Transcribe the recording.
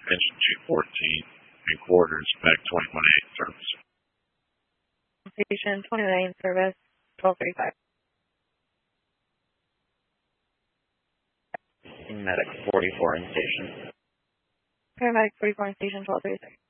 engine G14 and quarters, back 21-8 service. Station 29 service, 1235. Medic 44 in station. Paramedic 44 in station, 1236.